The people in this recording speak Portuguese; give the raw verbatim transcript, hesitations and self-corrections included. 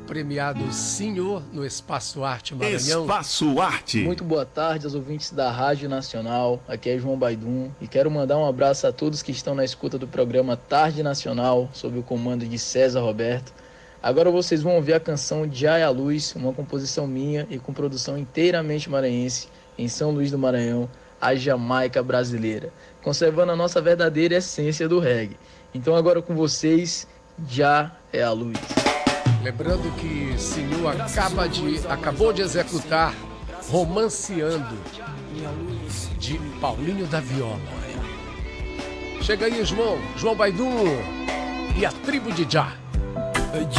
premiado Senhor no Espaço Arte Maranhão. Espaço Arte. Muito boa tarde aos ouvintes da Rádio Nacional. Aqui é João Baidum e quero mandar um abraço a todos que estão na escuta do programa Tarde Nacional, sob o comando de César Roberto. Agora vocês vão ouvir a canção Jai à Luz, uma composição minha e com produção inteiramente maranhense, em São Luís do Maranhão, a Jamaica brasileira, conservando a nossa verdadeira essência do reggae. Então agora com vocês, Já é a Luz. Lembrando que Senhor acaba de, acabou de executar Romanceando, de Paulinho da Viola. Chega aí, João, João Baidum e a tribo de Já.